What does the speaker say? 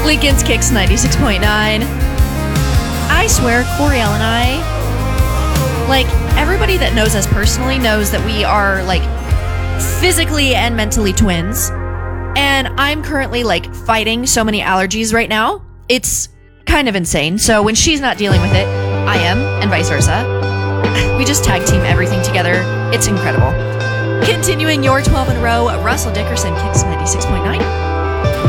Lincoln's Kicks 96.9. I swear, Coriel and I, like, everybody that knows us personally knows that we are, like, physically and mentally twins. And I'm currently, like, fighting so many allergies right now. It's kind of insane. So when she's not dealing with it, I am, and vice versa. We just tag team everything together. It's incredible. Continuing your 12 in a row, Russell Dickerson Kicks 96.9.